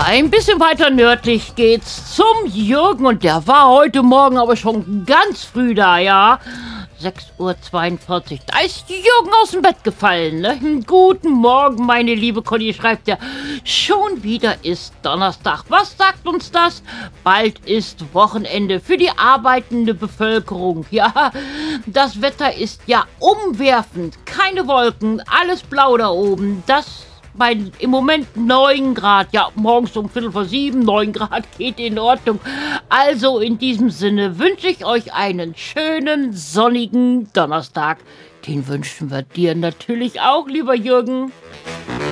ein bisschen weiter nördlich geht's zum Jürgen und der war heute Morgen aber schon ganz früh da, ja. 6:42 Uhr. Da ist Jürgen aus dem Bett gefallen, ne? Guten Morgen, meine liebe Conny, schreibt er. Schon wieder ist Donnerstag. Was sagt uns das? Bald ist Wochenende für die arbeitende Bevölkerung. Ja, das Wetter ist ja umwerfend. Keine Wolken, alles blau da oben. Das im Moment 9 Grad. Ja, morgens um 6:45, 9 Grad geht in Ordnung. Also in diesem Sinne wünsche ich euch einen schönen, sonnigen Donnerstag. Den wünschen wir dir natürlich auch, lieber Jürgen.